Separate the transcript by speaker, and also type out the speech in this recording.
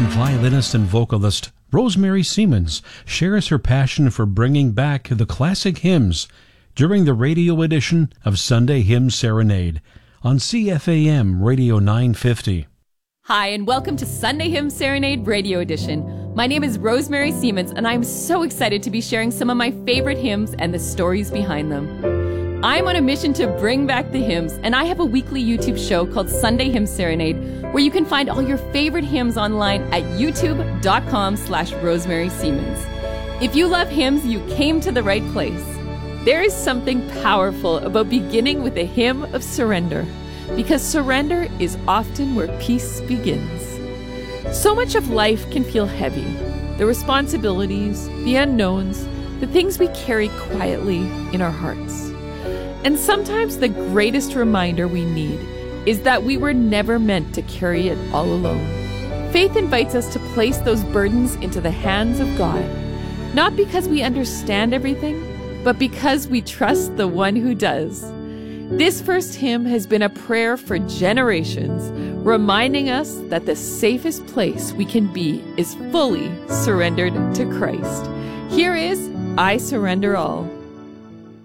Speaker 1: Veteran violinist and vocalist Rosemary Siemens shares her passion for bringing back the classic hymns during the radio edition of Sunday Hymn Serenade on CFAM Radio 950.
Speaker 2: Hi, and welcome to Sunday Hymn Serenade Radio Edition. My name is Rosemary Siemens, and I'm so excited to be sharing some of my favorite hymns and the stories behind them. I'm on a mission to bring back the hymns, and I have a weekly YouTube show called Sunday Hymn Serenade, where you can find all your favorite hymns online at youtube.com/Rosemary Siemens. If you love hymns, you came to the right place. There is something powerful about beginning with a hymn of surrender, because surrender is often where peace begins. So much of life can feel heavy. The responsibilities, the unknowns, the things we carry quietly in our hearts. And sometimes the greatest reminder we need is that we were never meant to carry it all alone. Faith invites us to place those burdens into the hands of God, not because we understand everything, but because we trust the one who does. This first hymn has been a prayer for generations, reminding us that the safest place we can be is fully surrendered to Christ. Here is I Surrender All.